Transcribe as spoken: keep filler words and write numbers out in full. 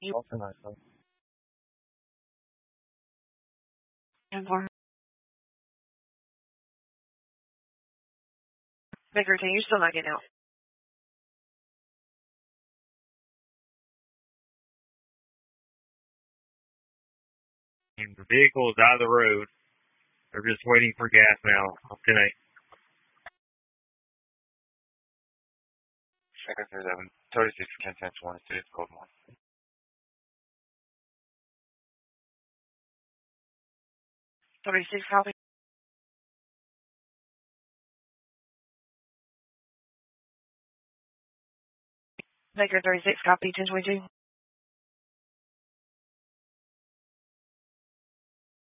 You Also nice though. and more. Baker, can you still not get out? And the vehicle is out of the road. They're just waiting for gas now. ten eight. Second through seven. thirty-six, ten, ten, twenty-two. Code one. thirty-six copy. Baker, thirty-six copy, ten twenty-two.